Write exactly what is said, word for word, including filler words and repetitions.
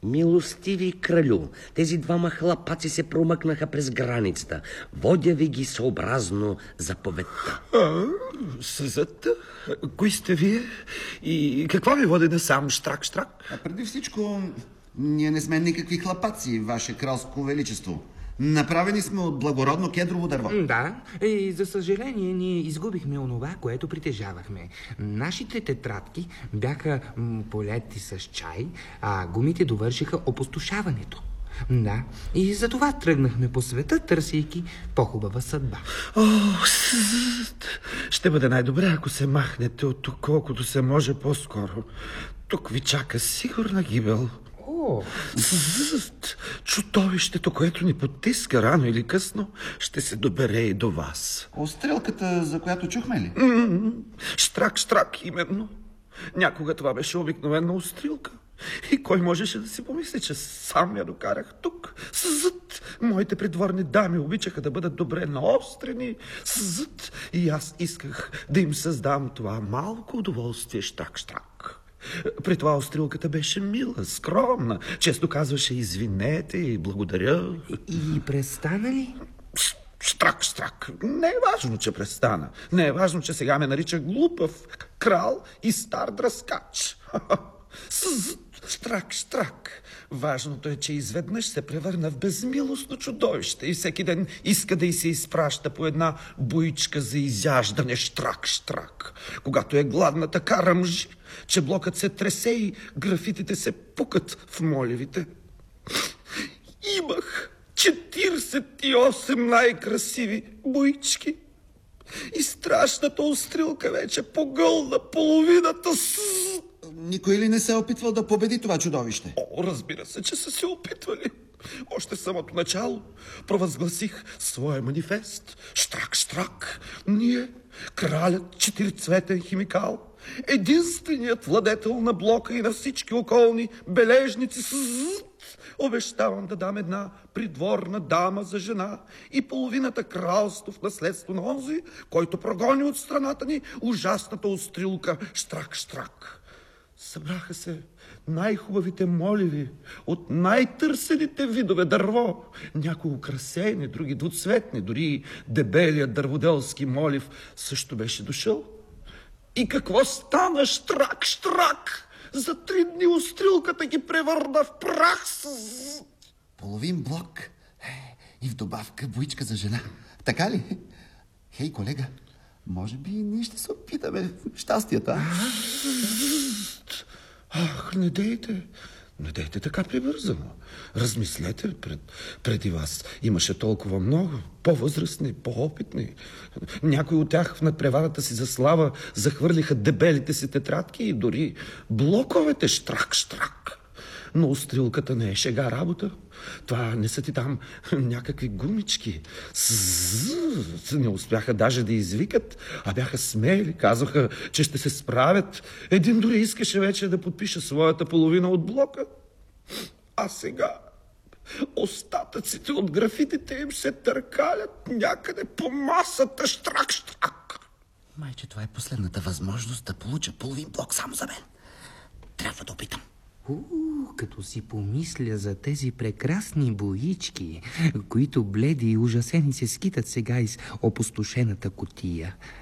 Милостиви кралю, тези двама хлапаци се промъкнаха през границата. Водя ви ги съобразно заповедта. А, съзът? Кои сте вие? И какво ви води насам, Штрак-Штрак? А преди всичко, ние не сме никакви хлапаци, ваше кралско величество. Направени сме от благородно кедрово дърво. Да, и за съжаление ние изгубихме онова, което притежавахме. Нашите тетрадки бяха м, полети с чай, а гумите довършиха опустошаването. Да, и за това тръгнахме по света, търсейки по-хубава съдба. О, съзът! Ще бъде най-добре, ако се махнете от тук, колкото се може по-скоро. Тук ви чака сигурна гибел. О, Зззт, чудовището, което ни потиска рано или късно, ще се добере и до вас. Острелката, за която чухме ли? М-м-м, Штрак-Штрак, именно. Някога това беше обикновена острилка. И кой можеше да си помисли, че сам я докарах тук? Съзът, моите придворни дами обичаха да бъдат добре наострени. Съзът, и аз исках да им създам това малко удоволствие, Штрак-Штрак. При това острилката беше мила, скромна. Често казваше извинете и благодаря. и престана ли? Штрак-Штрак. Не е важно, че престана. Не е важно, че сега ме нарича глупав крал и стар дръскач. Штрак-Штрак. Важното е, че изведнъж се превърна в безмилостно чудовище и всеки ден иска да й се изпраща по една боичка за изяждане. Штрак-Штрак. Когато е гладна, така ръмжи, че блокът се тресе и графитите се пукат в моливите. Имах четиридесет и осем най-красиви боички и страшната острилка вече погълна половината с... Никой ли не се е опитвал да победи това чудовище? О, разбира се, че са се опитвали. Още в самото начало провъзгласих своя манифест. Штрак-Штрак. Ние, кралят четирицветен химикал, единственият владетел на блока и на всички околни бележници с... Обещавам да дам една придворна дама за жена и половината кралство в наследство на онзи, който прогони от страната ни ужасната острилка Штрак-Штрак. Събраха се най-хубавите моливи от най-търсените видове дърво. Някои украсени, други двуцветни, дори дебелият дърводелски молив също беше дошъл. И какво стана, Штрак-Штрак? За три дни острилката ги превърна в прах с... Половин блок и в добавка боичка за жена. Така ли? Хей, колега, може би ние ще се опитаме щастията, а? Ах, не дейте, не дейте така прибързано. Размислете, пред, преди вас имаше толкова много, по-възрастни, по-опитни. Някои от тях в надпреварата си за слава захвърлиха дебелите си тетрадки и дори блоковете. Штрак-Штрак. Но острилката не е шега работа. Това не са ти там някакви гумички. Сззз, не успяха даже да извикат, а бяха смели. Казаха, че ще се справят. Един дори искаше вече да подпише своята половина от блока. А сега остатъците от графитите им се търкалят някъде по масата. Штрак-Штрак. Майче, това е последната възможност да получа половин блок само за мен. Трябва да опитам. У, като си помисля за тези прекрасни боички, които бледи и ужасени се скитат сега из опустошената кутия.